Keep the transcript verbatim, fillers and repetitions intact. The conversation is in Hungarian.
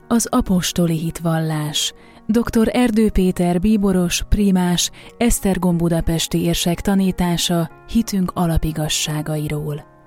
Az apostoli hitvallás. doktor Erdő Péter bíboros, prímás, Esztergom budapesti érsek tanítása hitünk alapigasságairól.